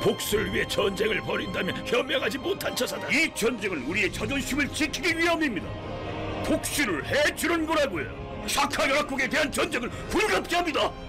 복수를 위해 전쟁을 벌인다면 현명하지 못한 처사다. 이 전쟁은 우리의 자존심을 지키기 위함입니다. 복수를 해주는 거라고요. 샤카 연합국에 대한 전쟁을 불갑게 합니다.